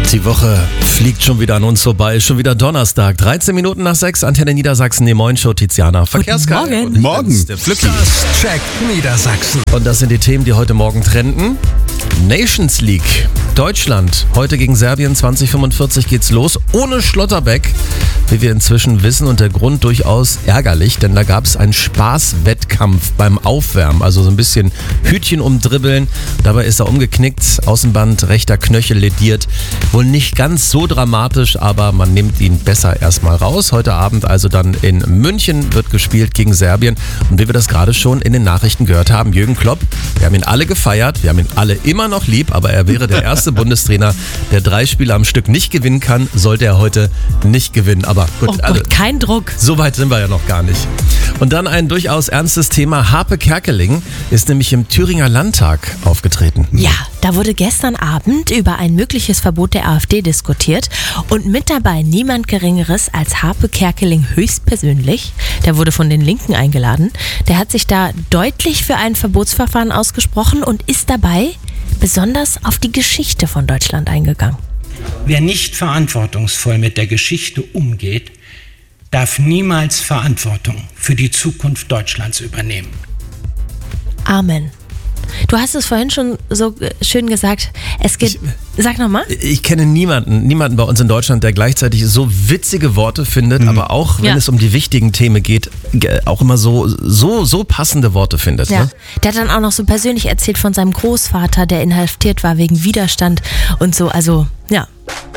Die Woche fliegt schon wieder an uns vorbei. Ist schon wieder Donnerstag. 13 Minuten nach 6. Antenne Niedersachsen, die Moin-Show, Tiziana. Verkehrskarte. Guten Morgen. Der Flücki. Das checkt Niedersachsen. Und das sind die Themen, die heute Morgen trenden. Nations League. Deutschland. Heute gegen Serbien 2045 geht's los. Ohne Schlotterbeck, wie wir inzwischen wissen. Und der Grund durchaus ärgerlich, denn da gab es einen Spaßwettkampf beim Aufwärmen. Also so ein bisschen Hütchen umdribbeln. Dabei ist er umgeknickt. Außenband, rechter Knöchel lediert. Wohl nicht ganz so dramatisch, aber man nimmt ihn besser erstmal raus. Heute Abend also dann in München wird gespielt gegen Serbien. Und wie wir das gerade schon in den Nachrichten gehört haben, Jürgen Klopp, wir haben ihn alle gefeiert, wir haben ihn alle immer noch lieb, aber er wäre der erste Bundestrainer, der 3 Spiele am Stück nicht gewinnen kann, sollte er heute nicht gewinnen. Aber gut, Oh Gott, kein Druck. so weit sind wir ja noch gar nicht. Und dann ein durchaus ernstes Thema. Harpe Kerkeling ist nämlich im Thüringer Landtag aufgetreten. Ja, da wurde gestern Abend über ein mögliches Verbot der AfD diskutiert und mit dabei niemand Geringeres als Harpe Kerkeling höchstpersönlich. Der wurde von den Linken eingeladen. Der hat sich da deutlich für ein Verbotsverfahren ausgesprochen und ist dabei besonders auf die Geschichte von Deutschland eingegangen. Wer nicht verantwortungsvoll mit der Geschichte umgeht, darf niemals Verantwortung für die Zukunft Deutschlands übernehmen. Amen. Du hast es vorhin schon so schön gesagt. Es geht. Sag nochmal. Ich kenne niemanden bei uns in Deutschland, der gleichzeitig so witzige Worte findet, aber auch, wenn es um die wichtigen Themen geht, auch immer so passende Worte findet. Ja. Ne? Der hat dann auch noch so persönlich erzählt von seinem Großvater, der inhaftiert war wegen Widerstand und so. Also, ja.